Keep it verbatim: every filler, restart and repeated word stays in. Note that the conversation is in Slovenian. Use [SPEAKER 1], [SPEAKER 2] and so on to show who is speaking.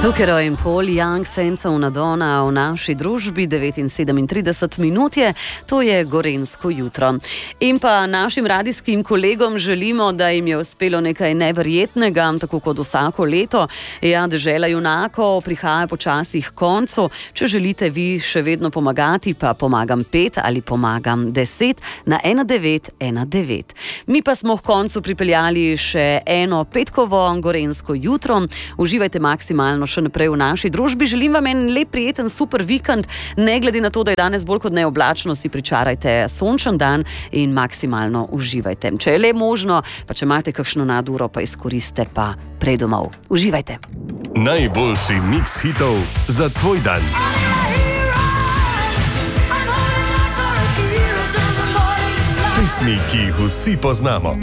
[SPEAKER 1] Zucchero in Paul Young, Senza una donna v naši družbi, devet in sedemintrideset minut je, to je gorenjsko jutro. In pa našim radijskim kolegom želimo, da jim je uspelo nekaj neverjetnega, tako kot vsako leto. Ja, dežela junakov prihaja počasi k koncu. Če želite vi še vedno pomagati, pa pomagam pet ali pomagam deset na ena devet ena devet. Mi pa smo k koncu pripeljali še eno petkovo gorenjsko jutro. Uživajte maksimalno še naprej v naši družbi. Želim vam en lep, prijeten, super vikend. Ne glede na to, da je danes bolj kot ne oblačno, si pričarajte sončen dan in maksimalno uživajte. Če je le možno, pa če imate kakšno naduro, pa izkoriste pa prej domov. Uživajte.
[SPEAKER 2] Najboljši miks hitov za tvoj dan. Pesmi, ki jih vsi poznamo.